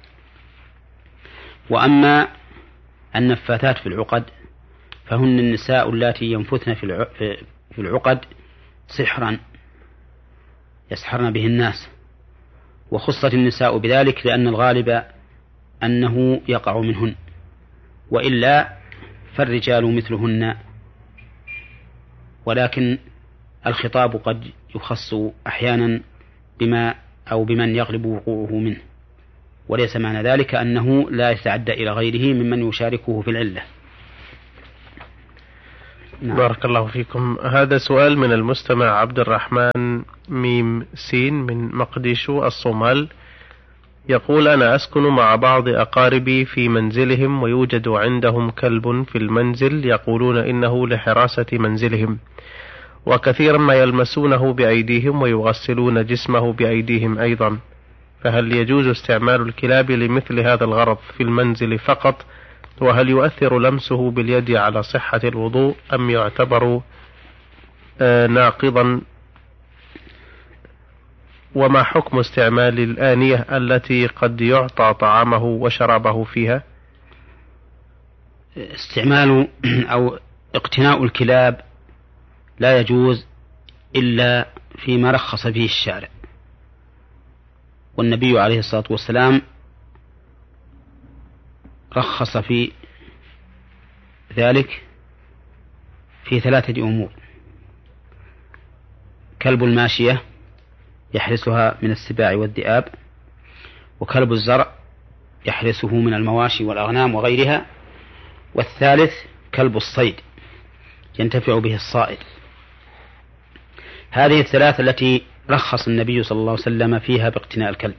وأما النفاثات في العقد فهن النساء اللاتي ينفثن في العقد سحرا يسحرن به الناس، وخصت النساء بذلك لأن الغالب أنه يقع منهن، وإلا فالرجال مثلهن، ولكن الخطاب قد يخص أحيانا بما أو بمن يغلب وقوعه منه. وليس معنى ذلك أنه لا يتعدى إلى غيره ممن يشاركه في العلة. نعم. بارك الله فيكم. هذا سؤال من المستمع عبد الرحمن ميم سين من مقديشو الصومال، يقول: أنا أسكن مع بعض أقاربي في منزلهم، ويوجد عندهم كلب في المنزل يقولون إنه لحراسة منزلهم، وكثيرا ما يلمسونه بأيديهم ويغسلون جسمه بأيديهم أيضا، فهل يجوز استعمال الكلاب لمثل هذا الغرض في المنزل فقط؟ وهل يؤثر لمسه باليد على صحة الوضوء أم يعتبر ناقضا؟ وما حكم استعمال الآنية التي قد يعطى طعامه وشرابه فيها؟ استعمال أو اقتناء الكلاب لا يجوز إلا فيما رخص فيه الشارع، والنبي عليه الصلاة والسلام رخص في ذلك في 3 أمور: كلب الماشية يحرسها من السباع والذئاب، وكلب الزرع يحرسه من المواشي والأغنام وغيرها، والثالث كلب الصيد ينتفع به الصائد. هذه الثلاث التي رخص النبي صلى الله عليه وسلم فيها باقتناء الكلب،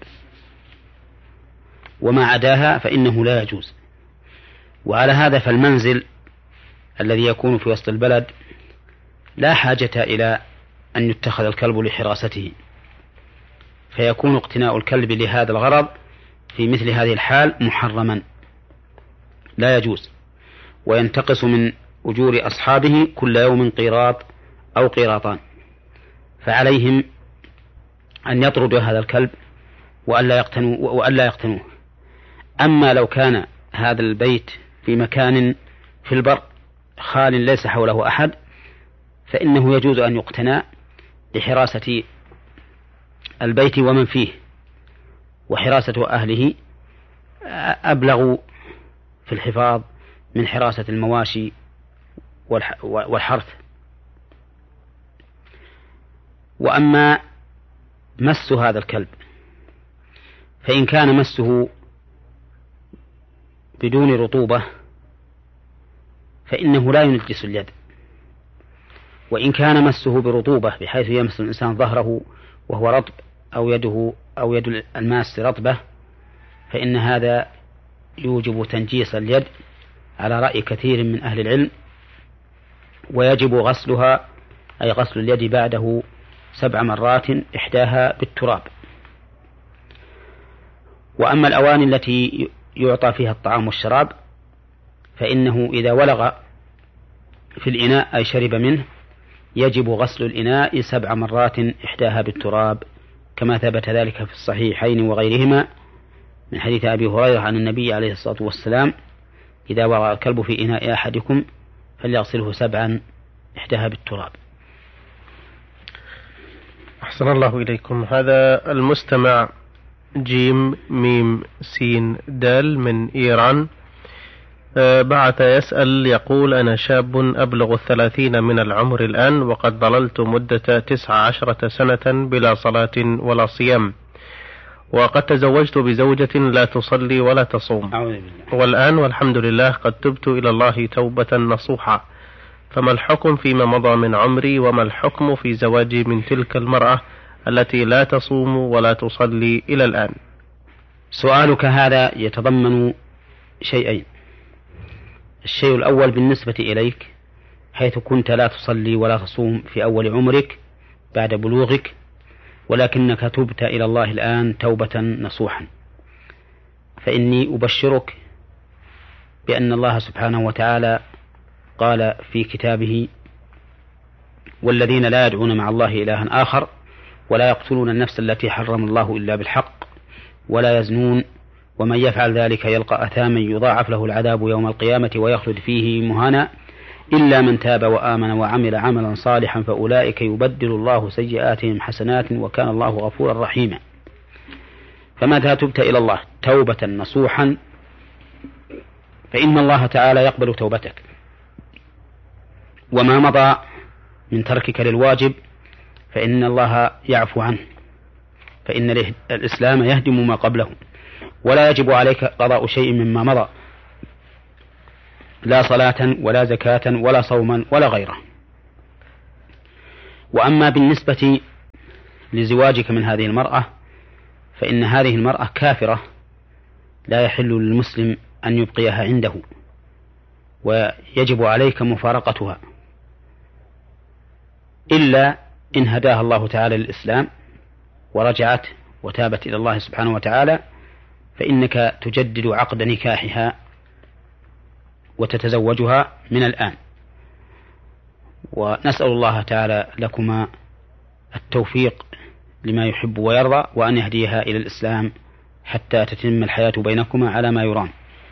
وما عداها فإنه لا يجوز. وعلى هذا فالمنزل الذي يكون في وسط البلد لا حاجة إلى أن يتخذ الكلب لحراسته، فيكون اقتناء الكلب لهذا الغرض في مثل هذه الحال محرما لا يجوز، وينتقص من أجور أصحابه كل يوم قيراط أو قيراطان، فعليهم أن يطردوا هذا الكلب وألا يقتنوه. أما لو كان هذا البيت في مكان في البر خال ليس حوله أحد فإنه يجوز أن يقتنى لحراسة البيت ومن فيه، وحراسة أهله أبلغ في الحفاظ من حراسة المواشي والحرث. وأما مس هذا الكلب فإن كان مسه بدون رطوبة فإنه لا ينجس اليد، وإن كان مسه برطوبة بحيث يمس الإنسان ظهره وهو رطب أو يد الماس رطبة فإن هذا يوجب تنجيس اليد على رأي كثير من أهل العلم، ويجب غسلها أي غسل اليد بعده 7 مرات إحداها بالتراب. وأما الأواني التي يعطى فيها الطعام والشراب فإنه إذا ولغ في الإناء أي شرب منه يجب غسل الإناء 7 مرات إحداها بالتراب، كما ثبت ذلك في الصحيحين وغيرهما من حديث أبي هريرة عن النبي عليه الصلاة والسلام: إذا وضع الكلب في إناء أحدكم فليغسله 7 إحداها بالتراب. أحسن الله إليكم. هذا المستمع جيم ميم سين دال من إيران بعث يسأل يقول: أنا شاب أبلغ 30 من العمر الآن، وقد ظللت مدة 19 سنة بلا صلاة ولا صيام، وقد تزوجت بزوجة لا تصلي ولا تصوم، والآن والحمد لله قد تبت إلى الله توبة نصوحة، فما الحكم فيما مضى من عمري، وما الحكم في زواجي من تلك المرأة التي لا تصوم ولا تصلي إلى الآن؟ سؤالك هذا يتضمن شيئين: الشيء الأول بالنسبة إليك حيث كنت لا تصلي ولا تصوم في أول عمرك بعد بلوغك، ولكنك تبت إلى الله الآن توبة نصوحا، فإني أبشرك بأن الله سبحانه وتعالى قال في كتابه: والذين لا يدعون مع الله إلها آخر ولا يقتلون النفس التي حرم الله إلا بالحق ولا يزنون ومن يفعل ذلك يلقى أثاما يضاعف له العذاب يوم القيامة ويخلد فيه مهانا إلا من تاب وآمن وعمل عملا صالحا فأولئك يبدل الله سيئاتهم حسنات وكان الله غفورا رحيما. فمتى تبت إلى الله توبة نصوحا فإن الله تعالى يقبل توبتك، وما مضى من تركك للواجب فإن الله يعفو عنه، فإن الإسلام يهدم ما قبله ولا يجب عليك قضاء شيء مما مضى، لا صلاة ولا زكاة ولا صوما ولا غيره. وأما بالنسبة لزواجك من هذه المرأة فإن هذه المرأة كافرة لا يحل للمسلم أن يبقيها عنده، ويجب عليك مفارقتها إلا إن هداها الله تعالى للإسلام ورجعت وتابت إلى الله سبحانه وتعالى، فإنك تجدد عقد نكاحها وتتزوجها من الآن. ونسأل الله تعالى لكما التوفيق لما يحب ويرضى، وأن يهديها إلى الإسلام حتى تتم الحياة بينكما على ما يرام.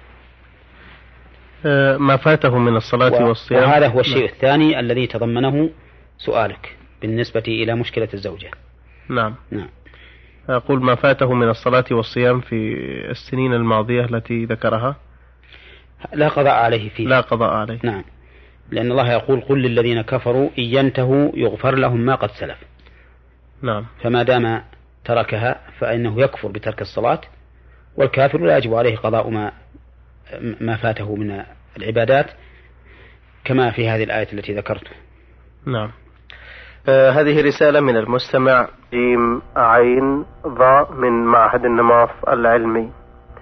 ما فاته من الصلاة والصيام. وهذا هو الشيء الثاني الذي تضمنه سؤالك بالنسبة إلى مشكلة الزوجة. نعم. أقول ما فاته من الصلاة والصيام في السنين الماضية التي ذكرها لا قضاء عليه فيه. لا قضاء عليه. نعم، لأن الله يقول قل للذين كفروا إن ينتهوا يغفر لهم ما قد سلف. نعم. فما دام تركها فإنه يكفر بترك الصلاة، والكافر لا يجب عليه قضاء ما فاته من العبادات كما في هذه الآية التي ذكرته. نعم. هذه رسالة من المستمع جيم عين ضاء من معهد النماص العلمي،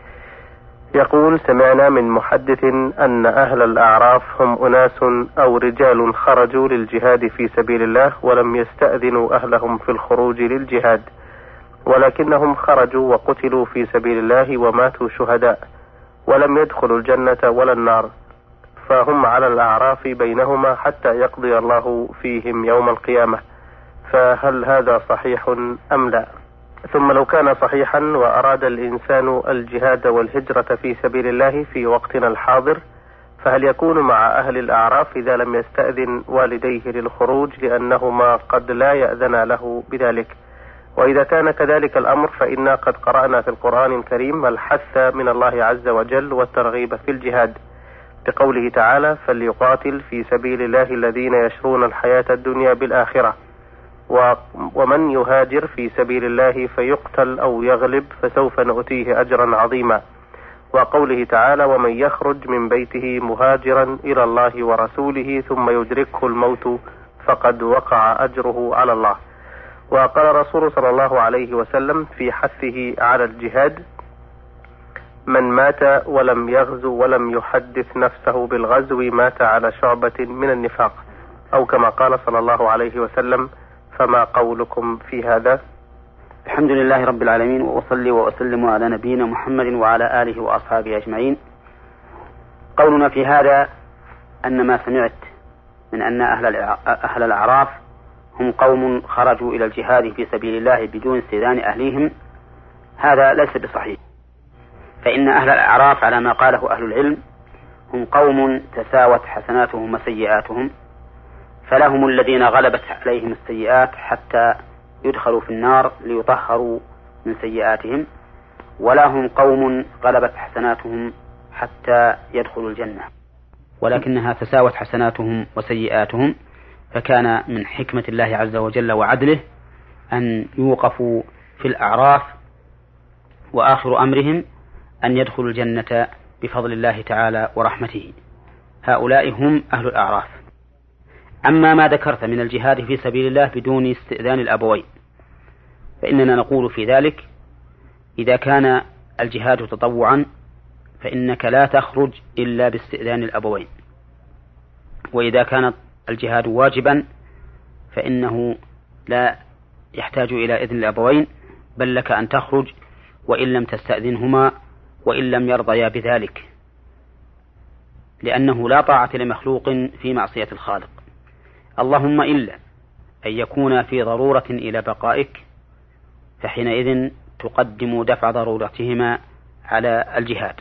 يقول: سمعنا من محدث أن أهل الأعراف هم أناس أو رجال خرجوا للجهاد في سبيل الله ولم يستأذنوا أهلهم في الخروج للجهاد، ولكنهم خرجوا وقتلوا في سبيل الله وماتوا شهداء ولم يدخلوا الجنة ولا النار، فهم على الأعراف بينهما حتى يقضي الله فيهم يوم القيامة، فهل هذا صحيح أم لا؟ ثم لو كان صحيحا وأراد الإنسان الجهاد والهجرة في سبيل الله في وقتنا الحاضر، فهل يكون مع أهل الأعراف إذا لم يستأذن والديه للخروج لأنهما قد لا يأذن له بذلك؟ وإذا كان كذلك الأمر فإنا قد قرأنا في القرآن الكريم الحث من الله عز وجل والترغيب في الجهاد بقوله تعالى: فليقاتل في سبيل الله الذين يشرون الحياة الدنيا بالآخرة، ومن يهاجر في سبيل الله فيقتل أو يغلب فسوف نؤتيه أجرا عظيما، وقوله تعالى: ومن يخرج من بيته مهاجرا إلى الله ورسوله ثم يدركه الموت فقد وقع أجره على الله. وقال الرسول صلى الله عليه وسلم في حثه على الجهاد: من مات ولم يغزو ولم يحدث نفسه بالغزو مات على شعبة من النفاق، أو كما قال صلى الله عليه وسلم. فما قولكم في هذا؟ الحمد لله رب العالمين، وأصلي وأسلم على نبينا محمد وعلى آله وأصحابه أجمعين. قولنا في هذا أن ما سمعت من أن أهل الأعراف هم قوم خرجوا إلى الجهاد في سبيل الله بدون استئذان أهليهم، هذا ليس بصحيح، فإن أهل الأعراف على ما قاله أهل العلم هم قوم تساوت حسناتهم وسيئاتهم، فلهم الذين غلبت عليهم السيئات حتى يدخلوا في النار ليطهروا من سيئاتهم، ولهم قوم غلبت حسناتهم حتى يدخلوا الجنة، ولكنها تساوت حسناتهم وسيئاتهم، فكان من حكمة الله عز وجل وعدله أن يوقفوا في الأعراف، وآخر أمرهم أن يدخلوا الجنة بفضل الله تعالى ورحمته. هؤلاء هم أهل الأعراف. أما ما ذكرت من الجهاد في سبيل الله بدون استئذان الأبوين فإننا نقول في ذلك: إذا كان الجهاد تطوعا فإنك لا تخرج إلا باستئذان الأبوين، وإذا كان الجهاد واجبا فإنه لا يحتاج إلى إذن الأبوين، بل لك أن تخرج وإن لم تستأذنهما وإن لم يرضيا بذلك، لأنه لا طاعة لمخلوق في معصية الخالق، اللهم إلا أن يكون في ضرورة إلى بقائك، فحينئذ تقدم دفع ضرورتهما على الجهاد.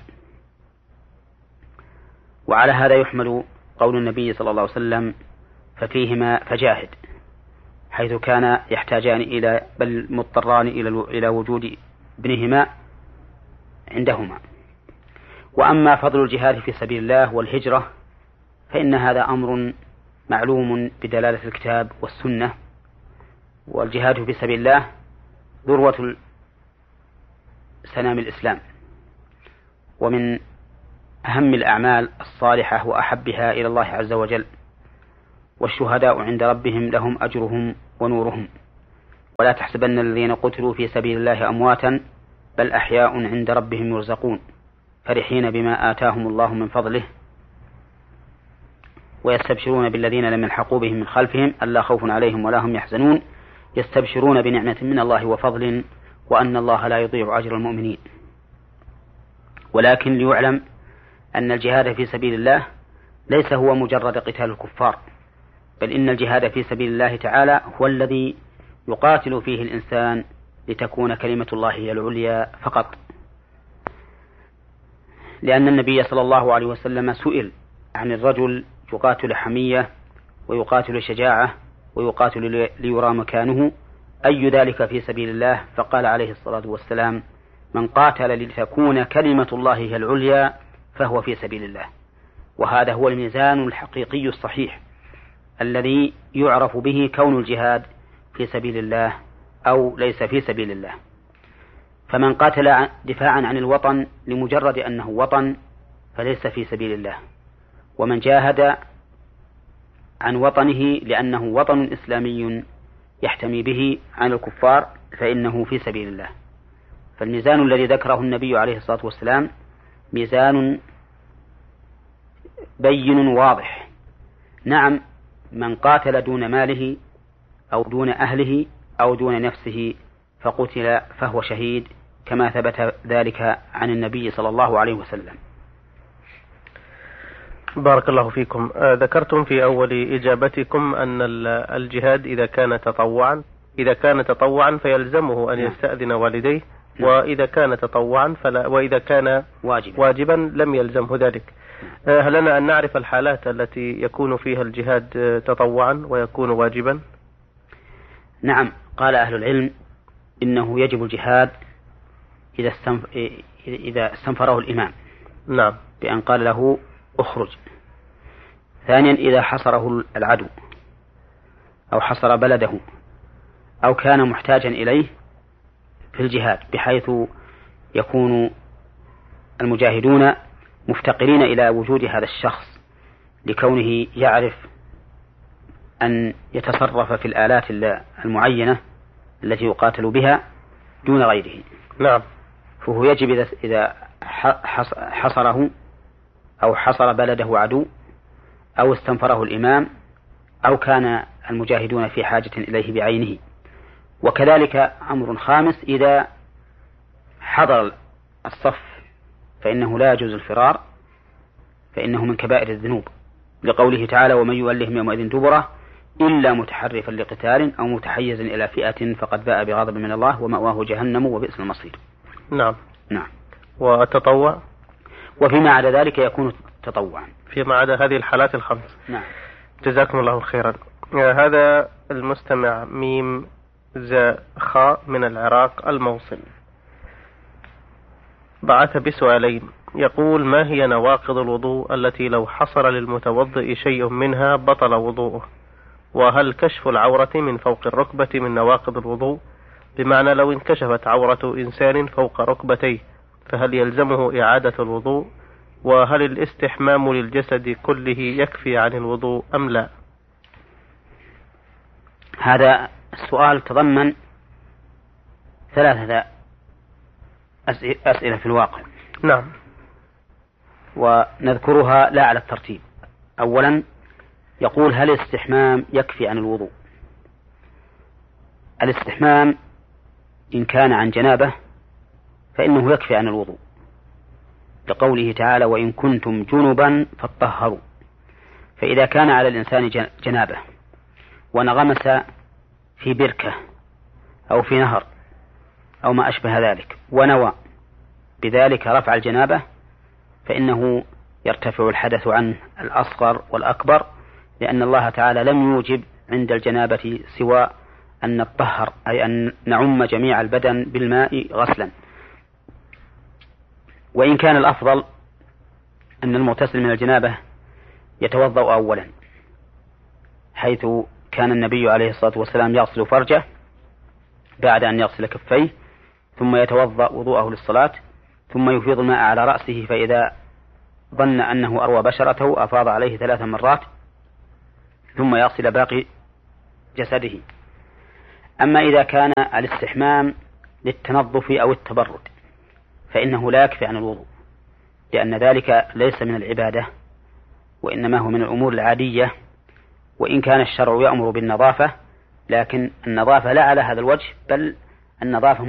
وعلى هذا يحمل قول النبي صلى الله عليه وسلم: ففيهما فجاهد، حيث كان يحتاجان إلى بل مضطران إلى وجود ابنهما عندهما. وأما فضل الجهاد في سبيل الله والهجرة فإن هذا أمر معلوم بدلالة الكتاب والسنة، والجهاد في سبيل الله ذروة سنام الإسلام، ومن أهم الأعمال الصالحة وأحبها إلى الله عز وجل. والشهداء عند ربهم لهم أجرهم ونورهم. ولا تحسبن الذين قتلوا في سبيل الله أمواتا بل أحياء عند ربهم يرزقون فرحين بما آتاهم الله من فضله ويستبشرون بالذين لم يلحقوا بهم من خلفهم ألا خوف عليهم ولا هم يحزنون يستبشرون بنعمة من الله وفضل وأن الله لا يضيع أجر المؤمنين. ولكن ليعلم أن الجهاد في سبيل الله ليس هو مجرد قتال الكفار، بل إن الجهاد في سبيل الله تعالى هو الذي يقاتل فيه الإنسان لتكون كلمة الله هي العليا فقط. لأن النبي صلى الله عليه وسلم سئل عن الرجل يقاتل حمية ويقاتل شجاعة ويقاتل ليرى مكانه أي ذلك في سبيل الله؟ فقال عليه الصلاة والسلام: من قاتل لتكون كلمة الله هي العليا فهو في سبيل الله. وهذا هو الميزان الحقيقي الصحيح الذي يعرف به كون الجهاد في سبيل الله أو ليس في سبيل الله. فمن قاتل دفاعا عن الوطن لمجرد أنه وطن فليس في سبيل الله، ومن جاهد عن وطنه لأنه وطن إسلامي يحتمي به عن الكفار فإنه في سبيل الله. فالميزان الذي ذكره النبي عليه الصلاة والسلام ميزان بين واضح. نعم، من قاتل دون ماله أو دون أهله أو دون نفسه فقتل فهو شهيد كما ثبت ذلك عن النبي صلى الله عليه وسلم. بارك الله فيكم. ذكرتم في أول إجابتكم أن الجهاد إذا كان تطوعا فيلزمه أن يستأذن والديه، وإذا كان تطوعا وإذا كان واجبا لم يلزمه ذلك. هل لنا أن نعرف الحالات التي يكون فيها الجهاد تطوعا ويكون واجبا؟ نعم، قال أهل العلم إنه يجب الجهاد إذا استنفره الإمام، نعم، بأن قال له اخرج. ثانيا إذا حصره العدو أو حصر بلده أو كان محتاجا إليه في الجهاد، بحيث يكون المجاهدون مفتقرين إلى وجود هذا الشخص لكونه يعرف أن يتصرف في الآلات المعينة التي يقاتل بها دون غيره. نعم. فهو يجب إذا حصره أو حصر بلده عدو أو استنفره الإمام أو كان المجاهدون في حاجة إليه بعينه. وكذلك أمر خامس إذا حضر الصف فإنه لا يجوز الفرار، فإنه من كبائر الذنوب، لقوله تعالى: ومن يولهم يومئذ دبره إلا متحرفا لقتال أو متحيزا إلى فئة فقد باء بغضب من الله ومأواه جهنم وبئس المصير. نعم. نعم. والتطوع وفيما عدا ذلك يكون تطوعا، فيما عدا هذه الحالات الخمس. نعم. جزاكم الله خيرا. هذا المستمع ميم زاء خاء من العراق الموصل بعث بسؤالين. يقول: ما هي نواقض الوضوء التي لو حصل للمتوضئ شيء منها بطل وضوءه؟ وهل كشف العورة من فوق الركبة من نواقض الوضوء؟ بمعنى لو انكشفت عورة إنسان فوق ركبتيه فهل يلزمه إعادة الوضوء؟ وهل الاستحمام للجسد كله يكفي عن الوضوء أم لا؟ هذا السؤال تضمن ثلاثة أسئلة في الواقع. نعم. ونذكرها لا على الترتيب. أولا يقول: هل الاستحمام يكفي عن الوضوء؟ الاستحمام إن كان عن جنابة فإنه يكفي عن الوضوء، لقوله تعالى: وإن كنتم جنبا فاطهروا. فإذا كان على الإنسان جنابة ونغمس في بركة أو في نهر أو ما أشبه ذلك ونوى بذلك رفع الجنابة فإنه يرتفع الحدث عنه الأصغر والأكبر، لأن الله تعالى لم يوجب عند الجنابة سوى أن نطهر، أي أن نعم جميع البدن بالماء غسلا. وإن كان الأفضل أن المغتسل من الجنابة يتوضأ أولا، حيث كان النبي عليه الصلاة والسلام يغسل فرجه بعد أن يغسل كفيه ثم يتوضأ وضوءه للصلاة، ثم يفيض الماء على رأسه، فإذا ظن أنه أروى بشرته أفاض عليه 3 مرات، ثم يغسل باقي جسده. أما إذا كان الاستحمام للتنظف أو التبرد فإنه لا يكفي عن الوضوء، لأن ذلك ليس من العبادة، وإنما هو من الأمور العادية. وإن كان الشرع يأمر بالنظافة، لكن النظافة لا على هذا الوجه، بل النظافة